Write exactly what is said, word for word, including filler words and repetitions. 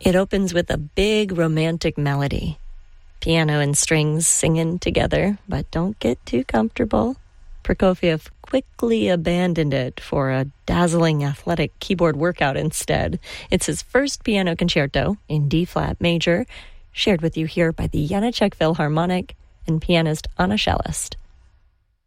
It opens with a big romantic melody. Piano and strings singing together, but don't get too comfortable. Prokofiev quickly abandoned it for a dazzling athletic keyboard workout instead. It's his first piano concerto in D-flat major, shared with you here by the Janáček Philharmonic and pianist Anna Cellist.